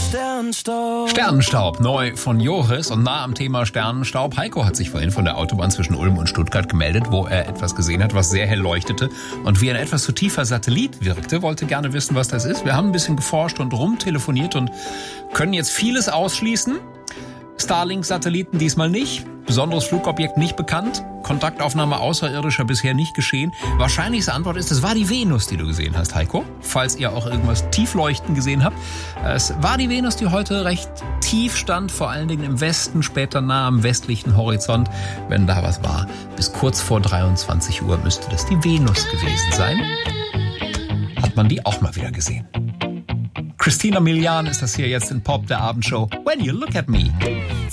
Sternenstaub, neu von Joris und nah am Thema Sternenstaub. Heiko hat sich vorhin von der Autobahn zwischen Ulm und Stuttgart gemeldet, wo er etwas gesehen hat, was sehr hell leuchtete und wie ein etwas zu tiefer Satellit wirkte. Wollte gerne wissen, was das ist. Wir haben ein bisschen geforscht und rumtelefoniert und können jetzt vieles ausschließen. Starlink-Satelliten diesmal nicht. Besonderes Flugobjekt nicht bekannt. Kontaktaufnahme Außerirdischer bisher nicht geschehen. Wahrscheinlichste Antwort ist, es war die Venus, die du gesehen hast, Heiko. Falls ihr auch irgendwas tiefleuchten gesehen habt. Es war die Venus, die heute recht tief stand, vor allen Dingen im Westen, später nah am westlichen Horizont. Wenn da was war, bis kurz vor 23 Uhr müsste das die Venus gewesen sein. Hat man die auch mal wieder gesehen. Christina Milian ist das hier jetzt in Pop, der Abendshow. When You Look at Me.